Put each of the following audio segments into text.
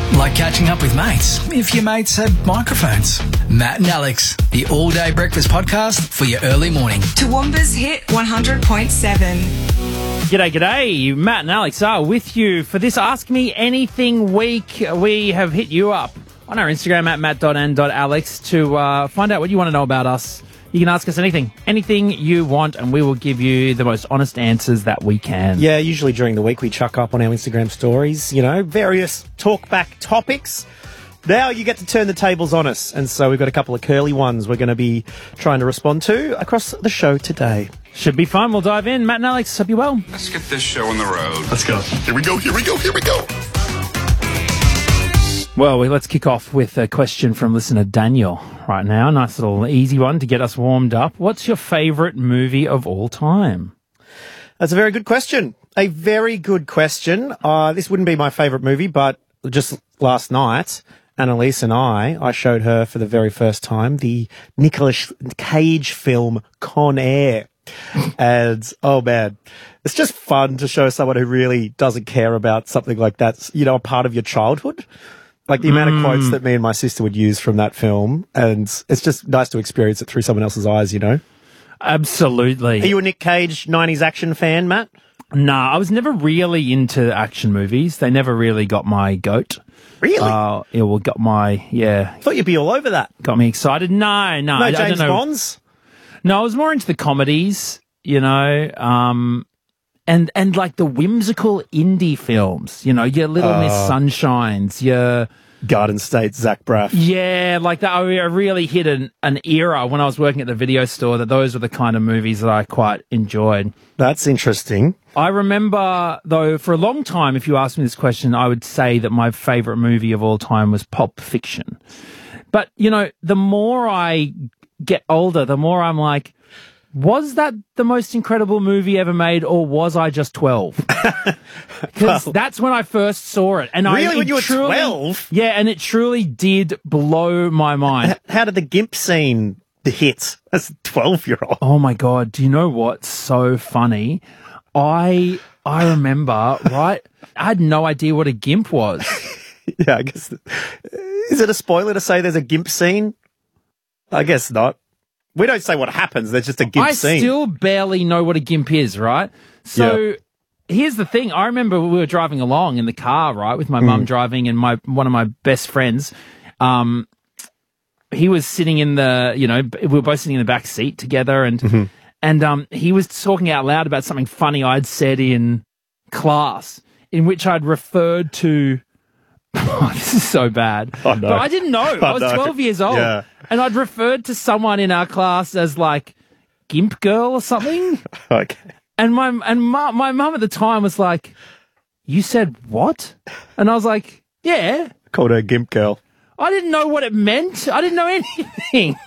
Like catching up with mates, if your mates had microphones. Matt and Alex, the all-day breakfast podcast for your early morning. Toowoomba's Hit 100.7. G'day. Matt and Alex are with you for this Ask Me Anything week. We have hit you up on our Instagram at matt.and.alex to find out what you want to know about us. You can ask us anything you want, and we will give you the most honest answers that we can. Yeah, usually during the week we chuck up on our Instagram stories, various talkback topics. Now you get to turn the tables on us, and so we've got a couple of curly ones we're going to be trying to respond to across the show today. Should be fun. We'll dive in. Matt and Alex, hope you well. Let's get this show on the road. Let's go. Here we go. Well, let's kick off with a question from listener Daniel right now. Nice little easy one to get us warmed up. What's your favourite movie of all time? That's a very good question. A very good question. This wouldn't be my favourite movie, but just last night, Annalise and I showed her for the very first time the Nicolas Cage film Con Air. And, oh man, it's just fun to show someone who really doesn't care about something like that, a part of your childhood. Like the amount of quotes that me and my sister would use from that film, and it's just nice to experience it through someone else's eyes, Absolutely. Are you a Nick Cage 90s action fan, Matt? Nah, I was never really into action movies. They never really got my goat. Really? I thought you'd be all over that. Got me excited. No, I James don't know. Bonds? No, I was more into the comedies, and like the whimsical indie films, your Little Miss Sunshines, your Garden State, Zach Braff. Yeah, like that. I really hit an era when I was working at the video store that those were the kind of movies that I quite enjoyed. That's interesting. I remember, though, for a long time, if you asked me this question, I would say that my favourite movie of all time was Pulp Fiction. But, the more I get older, the more I'm like, was that the most incredible movie ever made, or was I just 12? Because that's when I first saw it. And really? When you were 12? Yeah, and it truly did blow my mind. How did the GIMP scene hit as a 12-year-old? Oh, my God. Do you know what's so funny? I remember, right? I had no idea what a GIMP was. Yeah, I guess. Is it a spoiler to say there's a GIMP scene? I guess not. We don't say what happens. There's just a GIMP scene. I still barely know what a GIMP is, right? So here's the thing. I remember we were driving along in the car, right, with my mum driving and one of my best friends. He was sitting in we were both sitting in the back seat together, and he was talking out loud about something funny I'd said in class, in which I'd referred to. Oh, this is so bad. Oh, no. But I didn't know. I was 12 years old. Yeah. And I'd referred to someone in our class as like Gimp Girl or something. Okay. And my mum at the time was like, "You said what?" And I was like, "Yeah." Called her Gimp Girl. I didn't know what it meant. I didn't know anything.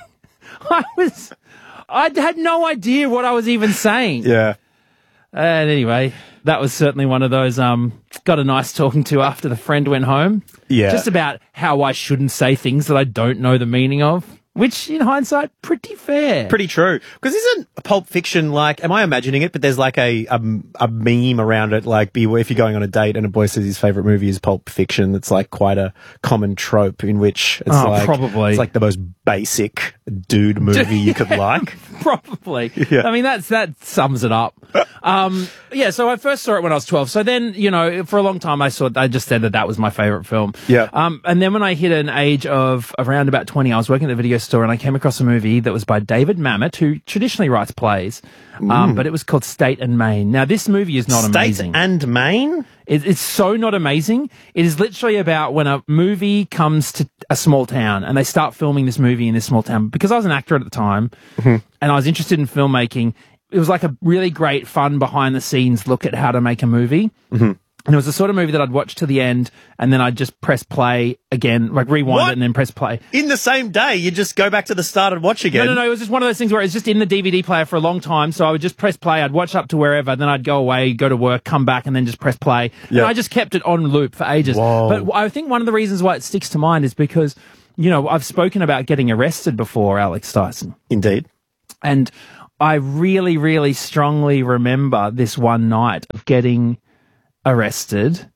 I had no idea what I was even saying. Yeah. And anyway, that was certainly one of those, got a nice talking to after the friend went home. Yeah. Just about how I shouldn't say things that I don't know the meaning of, which in hindsight, pretty fair. Pretty true. Because isn't Pulp Fiction like, am I imagining it, but there's like a meme around it, like if you're going on a date and a boy says his favourite movie is Pulp Fiction, it's like quite a common trope in which it's probably. It's like the most basic dude movie you could like. Probably. Yeah. I mean, that sums it up. So I first saw it when I was 12. So then, for a long time I just said that was my favourite film. Yeah. And then when I hit an age of around about 20, I was working at the video store and I came across a movie that was by David Mamet, who traditionally writes plays. But it was called State and Maine. Now, this movie is not amazing. State and Maine? It's so not amazing. It is literally about when a movie comes to a small town and they start filming this movie in this small town. Because I was an actor at the time and I was interested in filmmaking, it was like a really great, fun, behind-the-scenes look at how to make a movie. And it was the sort of movie that I'd watch to the end and then I'd just press play again, like rewind it and then press play. In the same day, you just go back to the start and watch again? No. It was just one of those things where it was just in the DVD player for a long time. So I would just press play. I'd watch up to wherever. Then I'd go away, go to work, come back, and then just press play. Yep. And I just kept it on loop for ages. Whoa. But I think one of the reasons why it sticks to mind is because, I've spoken about getting arrested before, Alex Dyson. Indeed. And I really, really strongly remember this one night of getting arrested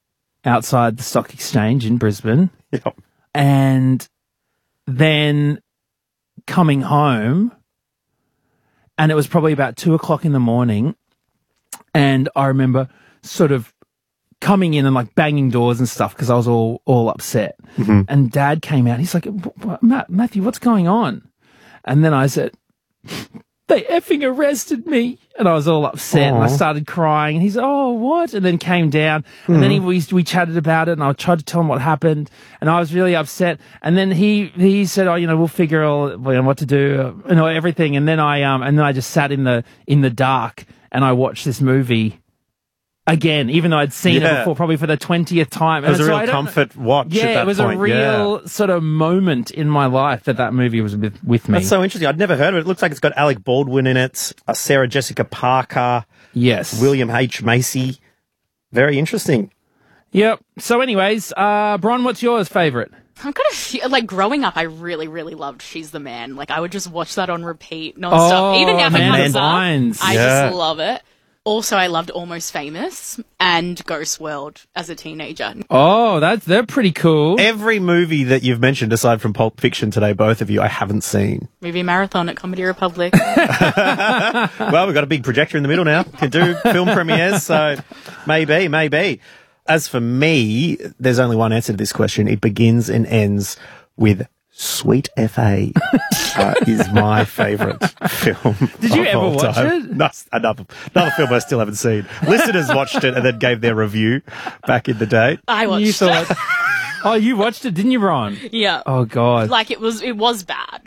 outside the stock exchange in Brisbane. Yep. And then coming home, and it was probably about 2:00 in the morning. And I remember sort of coming in and like banging doors and stuff because I was all upset. Mm-hmm. And Dad came out. He's like, Matthew, what's going on? And then I said, they effing arrested me. And I was all upset. Aww. And I started crying. And he's, oh, what? And then came down. And then we chatted about it. And I tried to tell him what happened. And I was really upset. And then he said, oh, we'll figure out what to do, everything. And then I just sat in the dark and I watched this movie again, even though I'd seen it before, probably for the 20th time. It was a real comfort watch. Yeah, at that it was point. a real sort of moment in my life that movie was with me. That's so interesting. I'd never heard of it. It looks like it's got Alec Baldwin in it, Sarah Jessica Parker, Yes. William H. Macy. Very interesting. Yep. So anyways, Bron, what's yours favourite? I'm gonna feel like growing up, I really, really loved She's the Man. Like I would just watch that on repeat nonstop. Even now if it comes up, I just love it. Also, I loved Almost Famous and Ghost World as a teenager. Oh, they're pretty cool. Every movie that you've mentioned, aside from Pulp Fiction today, both of you, I haven't seen. Movie marathon at Comedy Republic. Well, we've got a big projector in the middle now. Can do film premieres, so maybe. As for me, there's only one answer to this question. It begins and ends with Sweet F.A. Is my favourite film. Did you ever watch time. it? No, another film I still haven't seen. Listeners watched it and then gave their review back in the day. I watched You it. thought, oh, you watched it, didn't you, Ron? Yeah. Oh, God. Like it was bad.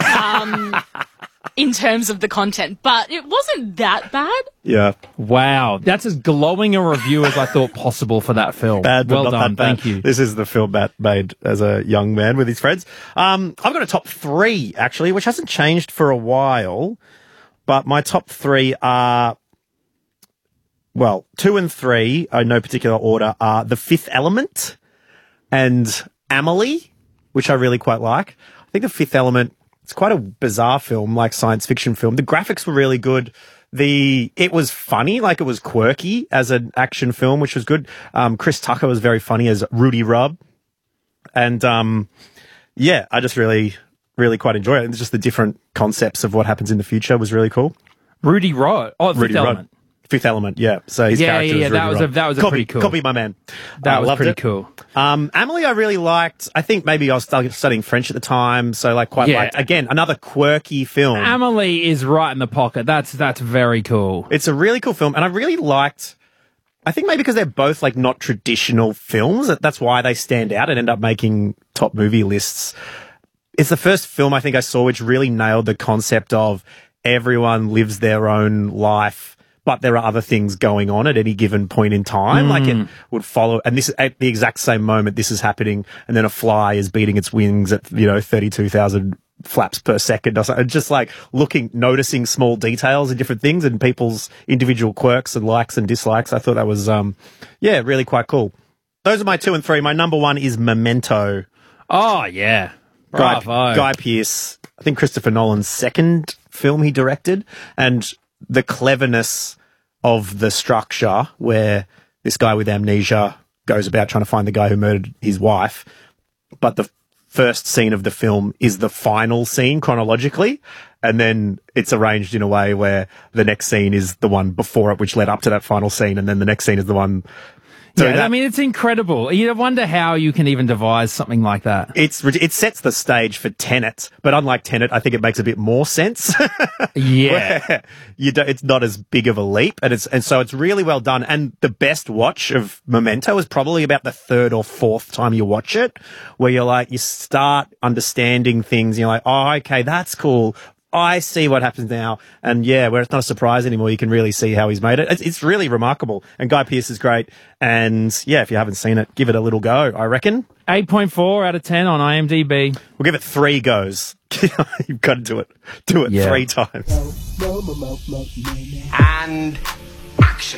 In terms of the content, but it wasn't that bad. Yeah. Wow. That's as glowing a review as I thought possible for that film. Bad, but well not done. that bad. Thank you. This is the film Matt made as a young man with his friends. I've got a top three, actually, which hasn't changed for a while, but my top three are, well, 2 and 3, in no particular order, are The Fifth Element and Amelie, which I really quite like. I think The Fifth Element, it's quite a bizarre film, like science fiction film. The graphics were really good. It was funny, like it was quirky as an action film, which was good. Chris Tucker was very funny as Rudy Rubb. And, I just really, really quite enjoy it. And just the different concepts of what happens in the future was really cool. Rudy Rod. Oh, Fifth Element. Fifth Element, yeah. So his character was Rudy Rudd. That was pretty cool. Copy my man. That was loved pretty it. cool. Amelie I really liked. I think maybe I was studying French at the time, so liked. Again, another quirky film. Amelie is right in the pocket. That's very cool. It's a really cool film, and I really liked, I think maybe because they're both like not traditional films, that's why they stand out and end up making top movie lists. It's the first film I think I saw which really nailed the concept of everyone lives their own life, but there are other things going on at any given point in time. Like it would follow, and this at the exact same moment this is happening, and then a fly is beating its wings at 32,000 flaps per second or something. Just like noticing small details and different things and people's individual quirks and likes and dislikes. I thought that was really quite cool. Those are my 2 and 3. My number 1 is Memento. Oh yeah, bravo. Guy Pearce. I think Christopher Nolan's second film he directed, and the cleverness of the structure where this guy with amnesia goes about trying to find the guy who murdered his wife, but the first scene of the film is the final scene chronologically, and then it's arranged in a way where the next scene is the one before it, which led up to that final scene, and then the next scene is the one. So I mean, it's incredible. You wonder how you can even devise something like that. It sets the stage for Tenet, but unlike Tenet, I think it makes a bit more sense. Yeah. It's not as big of a leap, and so it's really well done. And the best watch of Memento is probably about the 3rd or 4th time you watch it, where you start understanding things. You're like, oh, okay, that's cool. I see what happens now. And where it's not a surprise anymore, you can really see how he's made it. It's really remarkable. And Guy Pearce is great. And if you haven't seen it, give it a little go, I reckon. 8.4 out of 10 on IMDb. We'll give it 3 goes. You've got to do it. Do it 3 times. And action.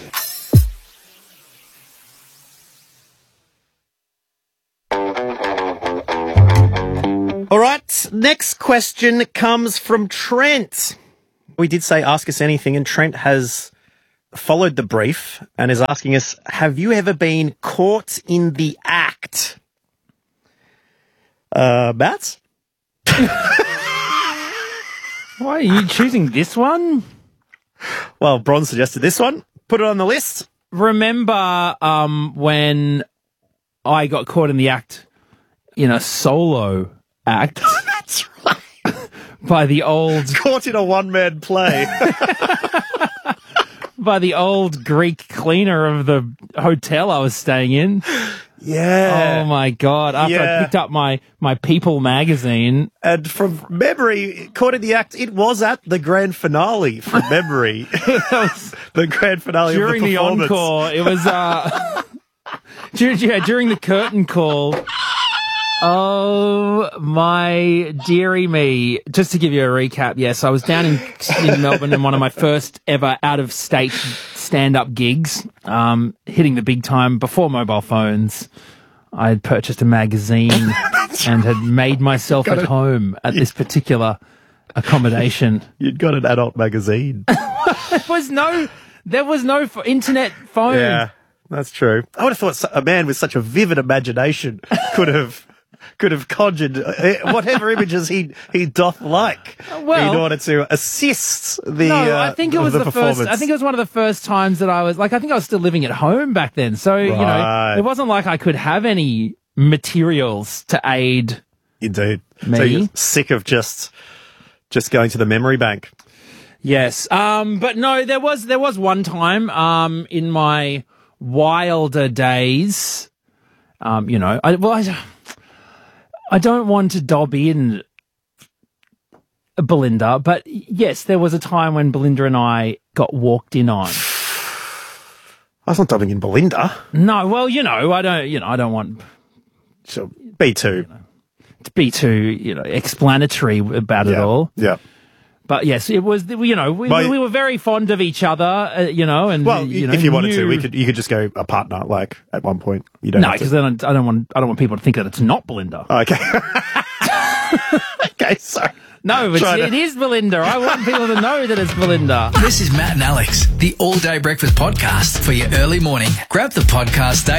All right, next question comes from Trent. We did say ask us anything, and Trent has followed the brief and is asking us, have you ever been caught in the act? Matt? Why are you choosing this one? Well, Bron suggested this one. Put it on the list. Remember when I got caught in the act in a solo act? That's right. By the old... Caught in a one-man play. By the old Greek cleaner of the hotel I was staying in. Yeah. Oh, my God. After I picked up my People magazine. And from memory, caught in the act, it was at the grand finale, from memory. The grand finale during of the performance. The encore, it was... during the curtain call... Oh, my dearie me. Just to give you a recap, yes, I was down in Melbourne in one of my first ever out-of-state stand-up gigs, hitting the big time before mobile phones. I had purchased a magazine and had made myself at home at this particular accommodation. You'd got an adult magazine. There was no internet phone. Yeah, that's true. I would have thought a man with such a vivid imagination could have conjured whatever images he doth like in order to assist the. No, I think it was the first. I think it was one of the first times that I was like. I think I was still living at home back then, so you know, it wasn't like I could have any materials to aid. Indeed. Me. So you're sick of just going to the memory bank. Yes, but no, there was one time in my wilder days. You know, I don't want to dob in Belinda, but yes, there was a time when Belinda and I got walked in on. I was not dobbing in Belinda. No, well, I don't want so B2 to be too, explanatory about it all. Yeah. But yes, it was, we were very fond of each other, and, if you wanted to, you could just go a partner, like, at one point. You don't. No, because then I don't want people to think that it's not Belinda. Okay. Okay, sorry. No, it is Belinda. I want people to know that it's Belinda. This is Matt and Alex, the All Day Breakfast Podcast for your early morning. Grab the podcast